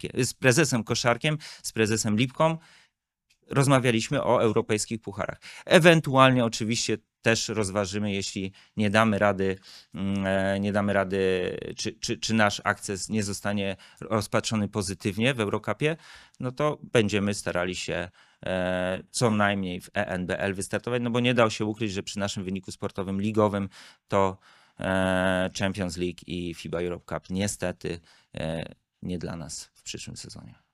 z prezesem Koszarkiem, z prezesem Lipką rozmawialiśmy o europejskich pucharach. Ewentualnie oczywiście też rozważymy, jeśli nie damy rady, czy nasz akces nie zostanie rozpatrzony pozytywnie w Eurocupie, no to będziemy starali się co najmniej w ENBL wystartować, no bo nie dało się ukryć, że przy naszym wyniku sportowym ligowym to Champions League i FIBA Europe Cup niestety nie dla nas w przyszłym sezonie.